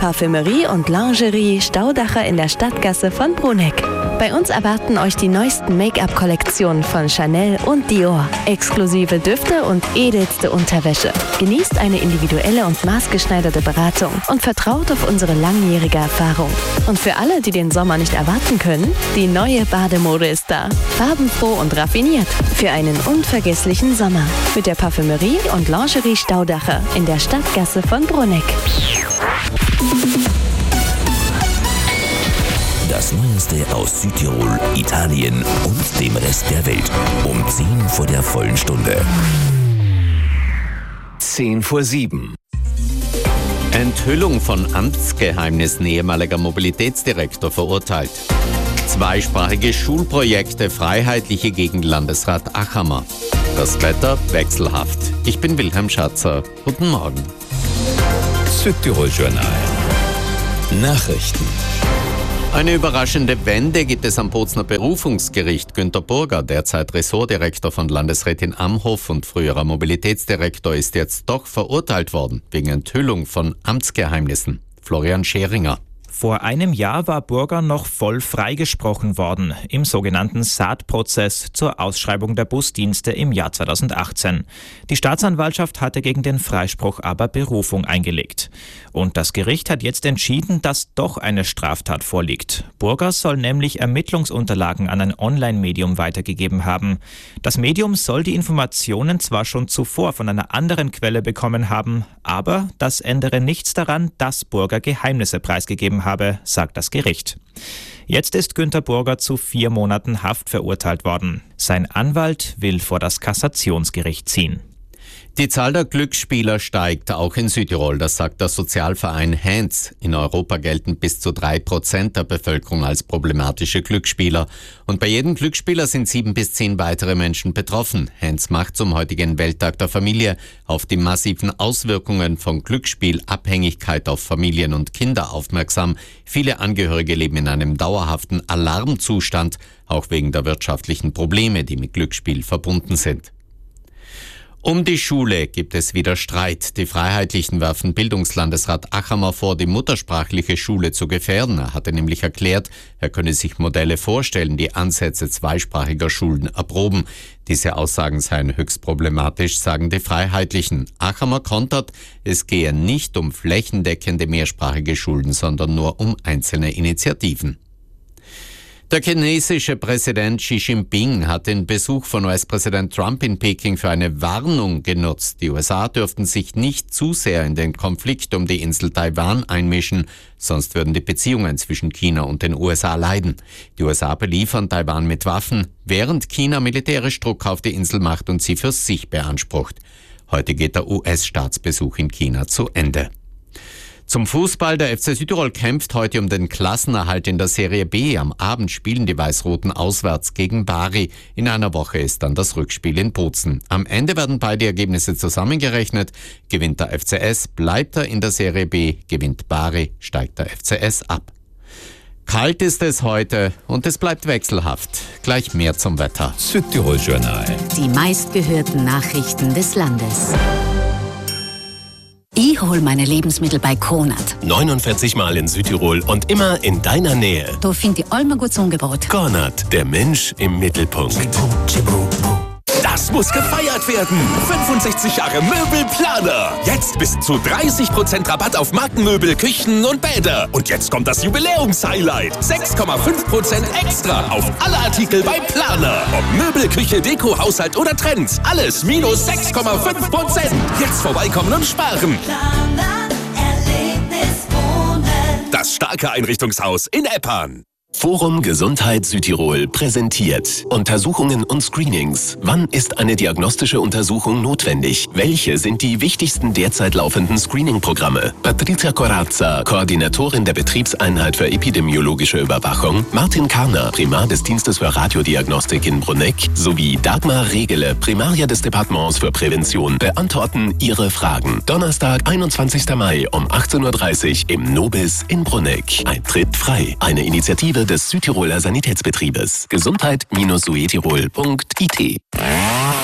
Parfümerie und Lingerie Staudacher in der Stadtgasse von Bruneck. Bei uns erwarten euch die neuesten Make-up-Kollektionen von Chanel und Dior, exklusive Düfte und edelste Unterwäsche. Genießt eine individuelle und maßgeschneiderte Beratung und vertraut auf unsere langjährige Erfahrung. Und für alle, die den Sommer nicht erwarten können, die neue Bademode ist da. Farbenfroh und raffiniert für einen unvergesslichen Sommer. Mit der Parfümerie und Lingerie Staudacher in der Stadtgasse von Bruneck. Das Neueste aus Südtirol, Italien und dem Rest der Welt. Um 10 vor der vollen Stunde. 6:50. Enthüllung von Amtsgeheimnissen, ehemaliger Mobilitätsdirektor verurteilt. Zweisprachige Schulprojekte, Freiheitliche gegen Landesrat Achammer. Das Wetter wechselhaft. Ich bin Wilhelm Schatzer. Guten Morgen. Südtirol Journal. Nachrichten. Eine überraschende Wende gibt es am Bozner Berufungsgericht. Günter Burger, derzeit Ressortdirektor von Landesrätin Amhoff und früherer Mobilitätsdirektor, ist jetzt doch verurteilt worden wegen Enthüllung von Amtsgeheimnissen. Florian Scheringer. Vor einem Jahr war Burger noch voll freigesprochen worden im sogenannten Saatprozess zur Ausschreibung der Busdienste im Jahr 2018. Die Staatsanwaltschaft hatte gegen den Freispruch aber Berufung eingelegt. Und das Gericht hat jetzt entschieden, dass doch eine Straftat vorliegt. Burger soll nämlich Ermittlungsunterlagen an ein Online-Medium weitergegeben haben. Das Medium soll die Informationen zwar schon zuvor von einer anderen Quelle bekommen haben, aber das ändere nichts daran, dass Burger Geheimnisse preisgegeben habe, sagt das Gericht. Jetzt ist Günter Burger zu 4 Monaten Haft verurteilt worden. Sein Anwalt will vor das Kassationsgericht ziehen. Die Zahl der Glücksspieler steigt, auch in Südtirol, das sagt der Sozialverein Hands. In Europa gelten bis zu 3% der Bevölkerung als problematische Glücksspieler. Und bei jedem Glücksspieler sind 7 bis 10 weitere Menschen betroffen. Hands macht zum heutigen Welttag der Familie auf die massiven Auswirkungen von Glücksspielabhängigkeit auf Familien und Kinder aufmerksam. Viele Angehörige leben in einem dauerhaften Alarmzustand, auch wegen der wirtschaftlichen Probleme, die mit Glücksspiel verbunden sind. Um die Schule gibt es wieder Streit. Die Freiheitlichen werfen Bildungslandesrat Achammer vor, die muttersprachliche Schule zu gefährden. Er hatte nämlich erklärt, er könne sich Modelle vorstellen, die Ansätze zweisprachiger Schulen erproben. Diese Aussagen seien höchst problematisch, sagen die Freiheitlichen. Achammer kontert, es gehe nicht um flächendeckende mehrsprachige Schulen, sondern nur um einzelne Initiativen. Der chinesische Präsident Xi Jinping hat den Besuch von US-Präsident Trump in Peking für eine Warnung genutzt. Die USA dürften sich nicht zu sehr in den Konflikt um die Insel Taiwan einmischen, sonst würden die Beziehungen zwischen China und den USA leiden. Die USA beliefern Taiwan mit Waffen, während China militärisch Druck auf die Insel macht und sie für sich beansprucht. Heute geht der US-Staatsbesuch in China zu Ende. Zum Fußball. Der FC Südtirol kämpft heute um den Klassenerhalt in der Serie B. Am Abend spielen die Weiß-Roten auswärts gegen Bari. In einer Woche ist dann das Rückspiel in Bozen. Am Ende werden beide Ergebnisse zusammengerechnet. Gewinnt der FCS, bleibt er in der Serie B. Gewinnt Bari, steigt der FCS ab. Kalt ist es heute und es bleibt wechselhaft. Gleich mehr zum Wetter. Südtirol Journal. Die meistgehörten Nachrichten des Landes. Ich hole meine Lebensmittel bei Konrad. 49 Mal in Südtirol und immer in deiner Nähe. Da finde ich allem ein gutes Angebot. Konrad, der Mensch im Mittelpunkt. Das muss gefeiert werden. 65 Jahre Möbelplaner. Jetzt bis zu 30% Rabatt auf Markenmöbel, Küchen und Bäder. Und jetzt kommt das Jubiläums-Highlight. 6,5% extra auf alle Artikel bei Planer. Ob Möbel, Küche, Deko, Haushalt oder Trends. Alles minus 6,5%. Jetzt vorbeikommen und sparen. Planer Erlebnis Wohnen. Das starke Einrichtungshaus in Eppan. Forum Gesundheit Südtirol präsentiert Untersuchungen und Screenings. Wann ist eine diagnostische Untersuchung notwendig? Welche sind die wichtigsten derzeit laufenden Screening-Programme? Patricia Corazza, Koordinatorin der Betriebseinheit für epidemiologische Überwachung, Martin Karner, Primar des Dienstes für Radiodiagnostik in Bruneck sowie Dagmar Regele, Primaria des Departements für Prävention, beantworten Ihre Fragen. Donnerstag, 21. Mai um 18.30 Uhr im Nobis in Bruneck. Eintritt frei. Eine Initiative des Südtiroler Sanitätsbetriebes. Gesundheit-suetirol.it